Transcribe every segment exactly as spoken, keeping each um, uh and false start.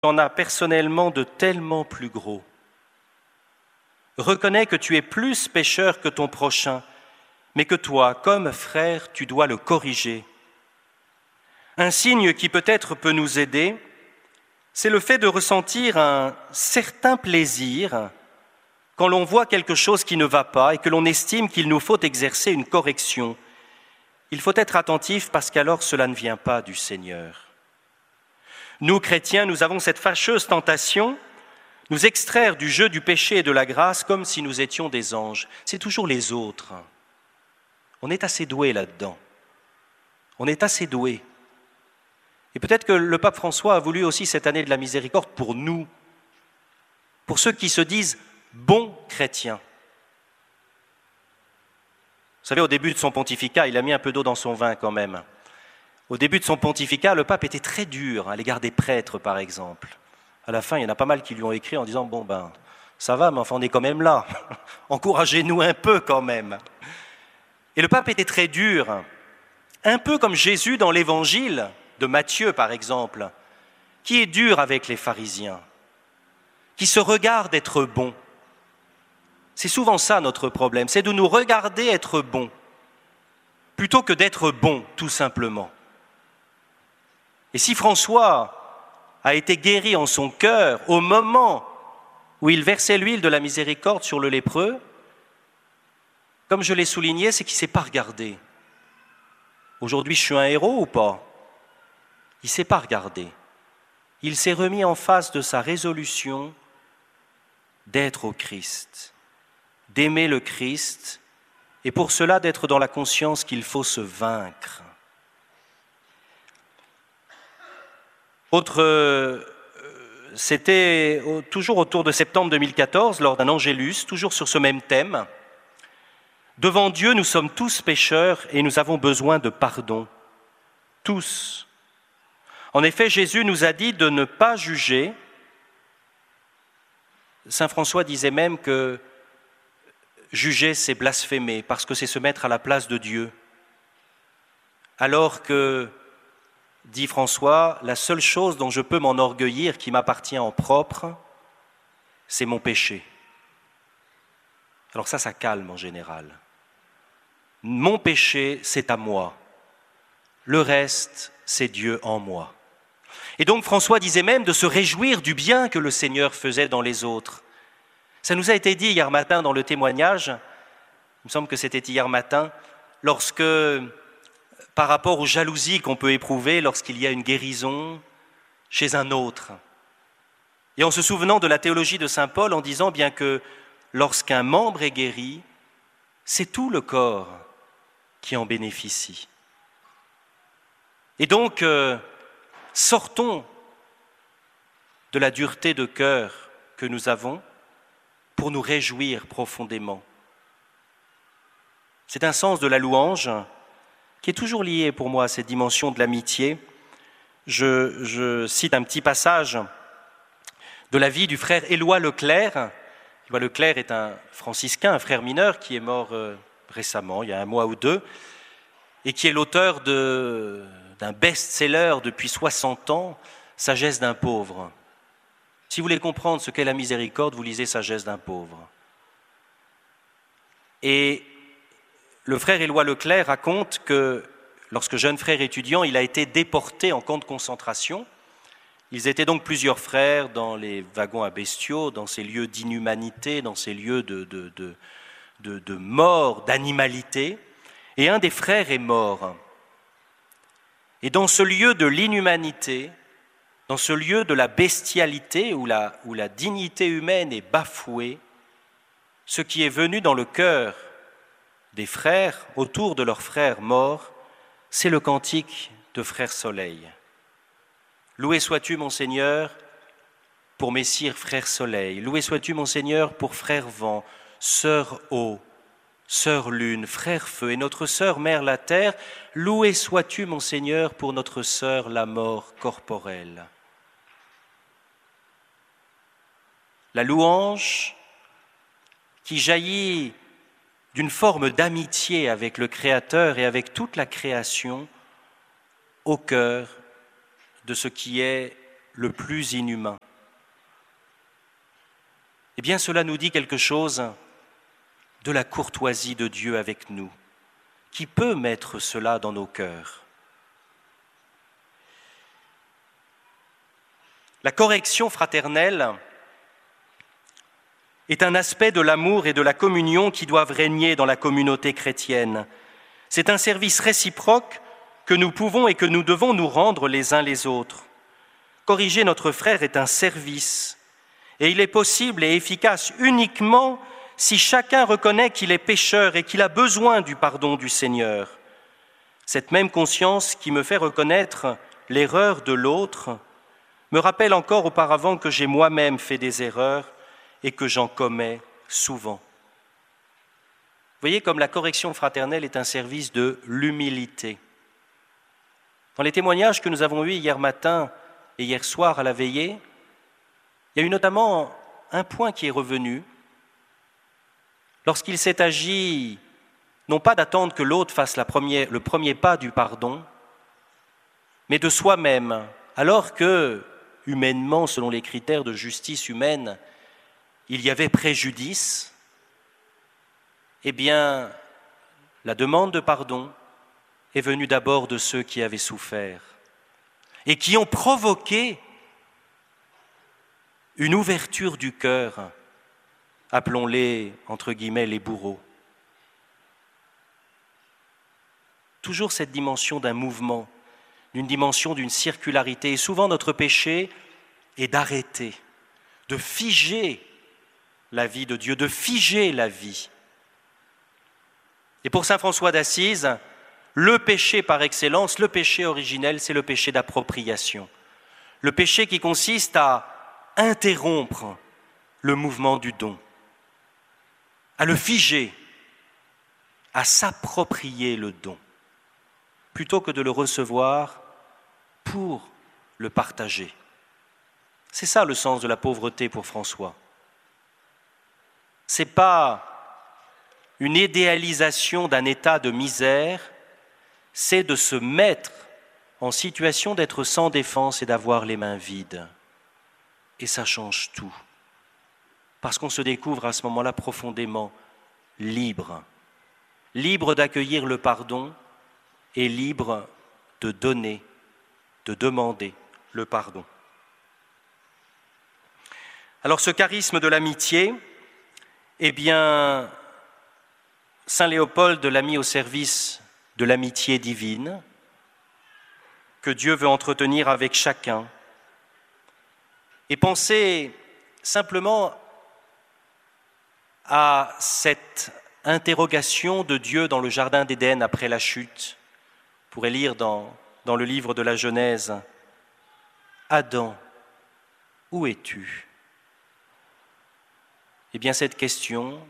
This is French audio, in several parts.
en as personnellement de tellement plus gros. Reconnais que tu es plus pécheur que ton prochain, mais que toi, comme frère, tu dois le corriger. Un signe qui peut-être peut nous aider, c'est le fait de ressentir un certain plaisir quand l'on voit quelque chose qui ne va pas et que l'on estime qu'il nous faut exercer une correction. Il faut être attentif parce qu'alors cela ne vient pas du Seigneur. Nous, chrétiens, nous avons cette fâcheuse tentation, nous extraire du jeu du péché et de la grâce comme si nous étions des anges. C'est toujours les autres. On est assez doué là-dedans. On est assez doué. Et peut-être que le pape François a voulu aussi cette année de la miséricorde pour nous, pour ceux qui se disent bons chrétiens. Vous savez, au début de son pontificat, il a mis un peu d'eau dans son vin quand même. Au début de son pontificat, le pape était très dur à l'égard des prêtres, par exemple. À la fin, il y en a pas mal qui lui ont écrit en disant « Bon, ben, ça va, mais enfin, on est quand même là. Encouragez-nous un peu quand même. » Et le pape était très dur, un peu comme Jésus dans l'évangile de Matthieu, par exemple, qui est dur avec les pharisiens, qui se regardent être bons. C'est souvent ça notre problème, c'est de nous regarder être bons, plutôt que d'être bons, tout simplement. Et si François a été guéri en son cœur au moment où il versait l'huile de la miséricorde sur le lépreux, comme je l'ai souligné, c'est qu'il ne s'est pas regardé. Aujourd'hui, je suis un héros ou pas? Il ne s'est pas regardé. Il s'est remis en face de sa résolution d'être au Christ, d'aimer le Christ, et pour cela d'être dans la conscience qu'il faut se vaincre. Autre, euh, c'était toujours autour de septembre deux mille quatorze, lors d'un Angélus, toujours sur ce même thème. Devant Dieu, nous sommes tous pécheurs et nous avons besoin de pardon. Tous. En effet, Jésus nous a dit de ne pas juger. Saint François disait même que juger, c'est blasphémer, parce que c'est se mettre à la place de Dieu. Alors que, dit François, la seule chose dont je peux m'enorgueillir, qui m'appartient en propre, c'est mon péché. Alors ça, ça calme en général. Mon péché, c'est à moi. Le reste, c'est Dieu en moi. Et donc François disait même de se réjouir du bien que le Seigneur faisait dans les autres. Ça nous a été dit hier matin dans le témoignage, il me semble que c'était hier matin, lorsque, par rapport aux jalousies qu'on peut éprouver lorsqu'il y a une guérison chez un autre. Et en se souvenant de la théologie de saint Paul en disant bien que lorsqu'un membre est guéri, c'est tout le corps qui en bénéficie. Et donc, euh, sortons de la dureté de cœur que nous avons pour nous réjouir profondément. C'est un sens de la louange qui est toujours lié pour moi à cette dimension de l'amitié. Je, je cite un petit passage de la vie du frère Éloi Leclerc. Éloi Leclerc est un franciscain, un frère mineur qui est mort euh, récemment, il y a un mois ou deux, et qui est l'auteur de, d'un best-seller depuis soixante ans, Sagesse d'un pauvre. Si vous voulez comprendre ce qu'est la miséricorde, vous lisez Sagesse d'un pauvre. Et le frère Éloi Leclerc raconte que lorsque jeune frère étudiant, il a été déporté en camp de concentration. Ils étaient donc plusieurs frères dans les wagons à bestiaux, dans ces lieux d'inhumanité, dans ces lieux de, de, de, de, de mort, d'animalité. Et un des frères est mort. Et dans ce lieu de l'inhumanité, dans ce lieu de la bestialité où la, où la dignité humaine est bafouée, ce qui est venu dans le cœur des frères, autour de leur frère mort, c'est le cantique de Frère Soleil. Loué sois-tu, mon Seigneur, pour Messire Frère Soleil. Loué sois-tu, mon Seigneur, pour Frère Vent, Sœur Eau, Sœur Lune, Frère Feu et notre Sœur Mère la Terre. Loué sois-tu, mon Seigneur, pour notre Sœur la mort corporelle. La louange qui jaillit d'une forme d'amitié avec le Créateur et avec toute la création au cœur de ce qui est le plus inhumain. Eh bien, cela nous dit quelque chose de la courtoisie de Dieu avec nous. Qui peut mettre cela dans nos cœurs? La correction fraternelle est un aspect de l'amour et de la communion qui doivent régner dans la communauté chrétienne. C'est un service réciproque que nous pouvons et que nous devons nous rendre les uns les autres. Corriger notre frère est un service, et il est possible et efficace uniquement si chacun reconnaît qu'il est pécheur et qu'il a besoin du pardon du Seigneur. Cette même conscience qui me fait reconnaître l'erreur de l'autre me rappelle encore auparavant que j'ai moi-même fait des erreurs et que j'en commets souvent. Vous voyez comme la correction fraternelle est un service de l'humilité. Dans les témoignages que nous avons eus hier matin et hier soir à la veillée, il y a eu notamment un point qui est revenu. Lorsqu'il s'est agi, non pas d'attendre que l'autre fasse la première, le premier pas du pardon, mais de soi-même, alors que, humainement, selon les critères de justice humaine, il y avait préjudice, eh bien, la demande de pardon est venue d'abord de ceux qui avaient souffert et qui ont provoqué une ouverture du cœur, appelons-les, entre guillemets, les bourreaux. Toujours cette dimension d'un mouvement, d'une dimension d'une circularité. Et souvent notre péché est d'arrêter, de figer la vie de Dieu, de figer la vie. Et pour saint François d'Assise, le péché par excellence, le péché originel, c'est le péché d'appropriation. Le péché qui consiste à interrompre le mouvement du don, à le figer, à s'approprier le don, plutôt que de le recevoir pour le partager. C'est ça le sens de la pauvreté pour François. Ce n'est pas une idéalisation d'un état de misère, c'est de se mettre en situation d'être sans défense et d'avoir les mains vides. Et ça change tout. Parce qu'on se découvre à ce moment-là profondément libre. Libre d'accueillir le pardon et libre de donner, de demander le pardon. Alors ce charisme de l'amitié, eh bien, saint Léopold l'a mis au service de l'amitié divine que Dieu veut entretenir avec chacun. Et pensez simplement à cette interrogation de Dieu dans le jardin d'Éden après la chute. Vous pourrez lire dans, dans le livre de la Genèse, « Adam, où es-tu » Eh bien cette question,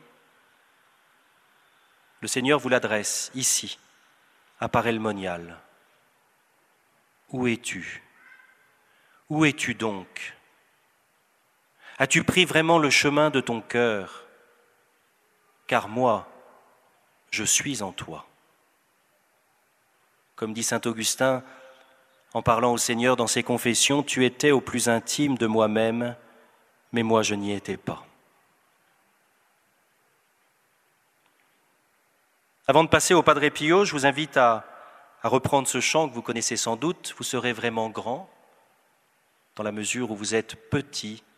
le Seigneur vous l'adresse ici, à Paray-le-Monial. Où es-tu? Où es-tu donc? As-tu pris vraiment le chemin de ton cœur? Car moi, je suis en toi. Comme dit saint Augustin, en parlant au Seigneur dans ses confessions, tu étais au plus intime de moi-même, mais moi je n'y étais pas. Avant de passer au Padre Pio, je vous invite à, à reprendre ce chant que vous connaissez sans doute. Vous serez vraiment grand dans la mesure où vous êtes petit